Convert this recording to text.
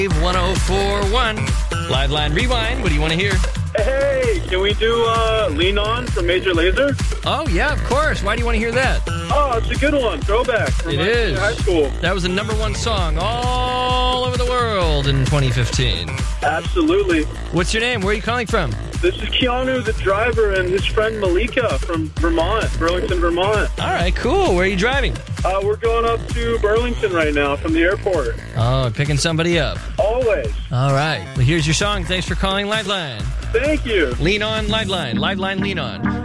1041. Liveline Rewind. What do you want to hear? Hey, can we do Lean On from Major Lazer? Oh, yeah, of course. Why do you want to hear that? Oh, it's a good one. Throwback from It is. high school. That was the #1 song all over the world in 2015. Absolutely. What's your name? Where are you calling from? This is Keanu, the driver, and his friend Malika from Vermont, Burlington, Vermont. All right, cool. Where are you driving? We're going up to Burlington right now from the airport. Oh, picking somebody up. Always. All right. Well, here's your song. Thanks for calling Liveline. Thank you. Lean On, Liveline. Liveline, Lean On.